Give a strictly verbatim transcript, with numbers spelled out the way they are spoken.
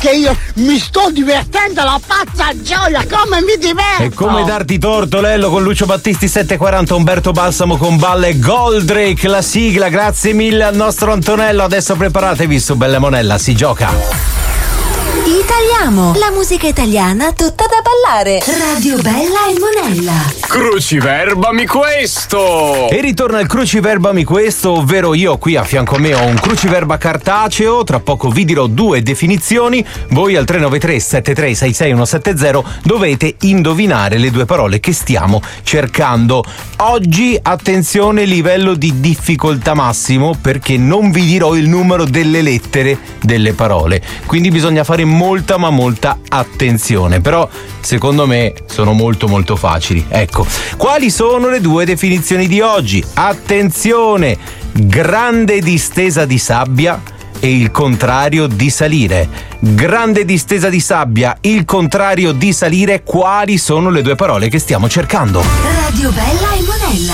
che io mi sto divertendo la pazza gioia, come mi diverto! E come darti torto, Lello, con Lucio Battisti sette e quaranta, Umberto Balsamo con Balle, Goldrake, la sigla, grazie mille al nostro Antonello. Adesso preparatevi, su Bella Monella si gioca. Italiamo, la musica italiana tutta da ballare. Radio Bella e Monella. Cruciverbami questo! E ritorna il cruciverbami questo, ovvero io qui a fianco a me ho un cruciverba cartaceo, tra poco vi dirò due definizioni, voi al tre nove tre sette tre sei sei uno sette zero dovete indovinare le due parole che stiamo cercando. Oggi attenzione, livello di difficoltà massimo, perché non vi dirò il numero delle lettere delle parole, quindi bisogna fare molta ma molta attenzione, però secondo me sono molto molto facili. Ecco, quali sono le due definizioni di oggi? Attenzione: grande distesa di sabbia e il contrario di salire. Grande distesa di sabbia, il contrario di salire, quali sono le due parole che stiamo cercando? Radio Bella e Monella.